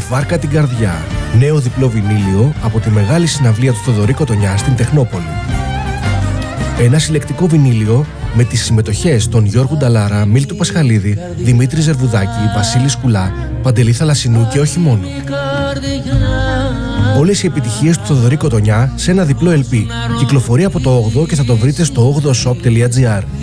Βάρκα την καρδιά. Νέο διπλό βινίλιο από τη μεγάλη συναυλία του Θοδωρή Κοτονιά στην Τεχνόπολη. Ένα συλλεκτικό βινίλιο με τις συμμετοχές των Γιώργου Νταλάρα, Μίλτου Πασχαλίδη, Δημήτρη Ζερβουδάκη, Βασίλη Σκουλά, Παντελή Θαλασσινού και όχι μόνο. Όλες οι επιτυχίες του Θοδωρή Κοτονιά σε ένα διπλό LP. Κυκλοφορεί από το 8ο και θα το βρείτε στο 8oshop.gr.